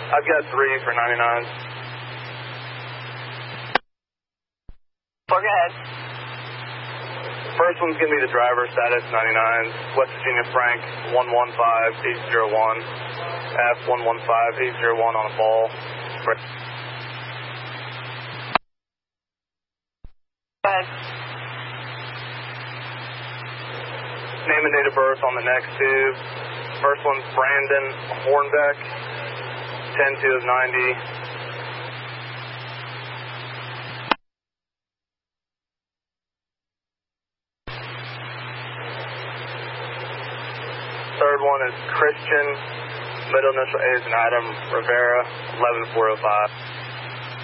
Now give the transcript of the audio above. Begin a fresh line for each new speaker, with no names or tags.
I've got 3 for 99s.
Go ahead.
First one's going to be the driver, status 99s, West Virginia Frank 115801, F 115801 on a ball.
Go ahead.
Name and date of birth on the next 2. First one's Brandon Hornbeck, 10-2 of 90. Third one is Christian, middle initial A is an Adam, Rivera, 11405.